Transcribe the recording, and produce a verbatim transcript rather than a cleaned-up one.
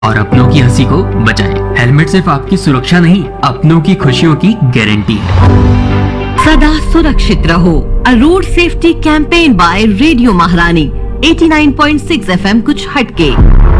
और अपनों की हंसी को बचाएं। हेलमेट सिर्फ आपकी सुरक्षा नहीं, अपनों की खुशियों की गारंटी है। सदा सुरक्षित रहो। अ road safety campaign bye radio महारानी eighty nine point six F M कुछ हटके।